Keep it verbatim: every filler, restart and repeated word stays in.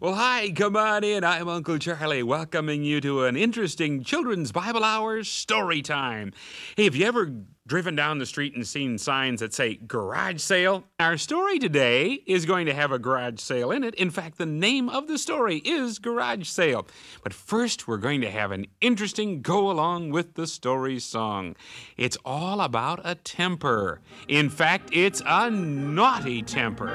Well, hi, come on in. I'm Uncle Charlie, welcoming you to an interesting children's Bible hour story time. Hey, have you ever driven down the street and seen signs that say garage sale? Our story today is going to have a garage sale in it. In fact, the name of the story is Garage Sale. But first, we're going to have an interesting go along with the story song. It's all about a temper. In fact, it's a naughty temper.